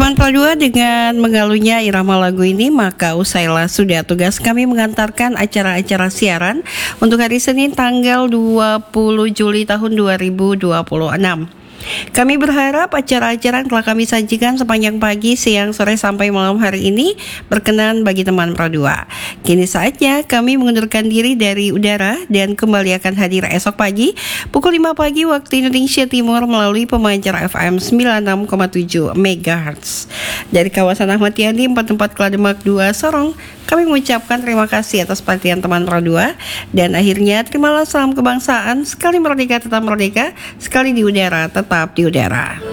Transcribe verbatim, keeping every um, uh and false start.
Teman Pradua, dengan mengalunya irama lagu ini, maka usailah sudah tugas kami mengantarkan acara-acara siaran untuk hari Senin tanggal dua puluh Juli tahun dua ribu dua puluh enam. Kami berharap acara-acara yang telah kami sajikan sepanjang pagi, siang, sore, sampai malam hari ini berkenan bagi teman Pradua. Kini saatnya kami mengundurkan diri dari udara dan kembali akan hadir esok pagi pukul lima pagi waktu Indonesia Timur melalui pemancar F M sembilan puluh enam koma tujuh megahertz. Dari kawasan Ahmad Yani empat puluh empat Klademak dua Sorong, kami mengucapkan terima kasih atas perhatian teman Pradua. Dan akhirnya terimalah salam kebangsaan, sekali merdeka tetap merdeka, sekali di udara tetap di udara.